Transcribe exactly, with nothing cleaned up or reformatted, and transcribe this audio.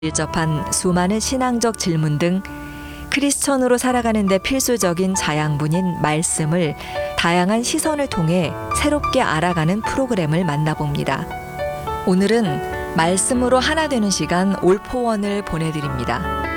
밀접한 수많은 신앙적 질문 등 크리스천으로 살아가는 데 필수적인 자양분인 말씀을 다양한 시선을 통해 새롭게 알아가는 프로그램을 만나봅니다. 오늘은 말씀으로 하나 되는 시간 올포원을 보내드립니다.